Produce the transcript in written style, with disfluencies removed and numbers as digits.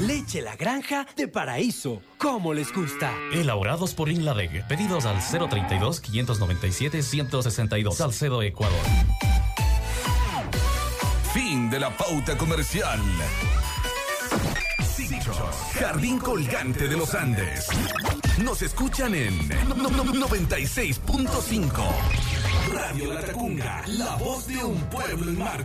Leche La Granja de Paraíso. ¿Cómo les gusta? Elaborados por Inladec. Pedidos al 032-597-162. Salcedo, Ecuador. Fin de la pauta comercial. Jardín Colgante de los Andes. Nos escuchan en 96.5. Radio La Tacunga, la voz de un pueblo en marcha.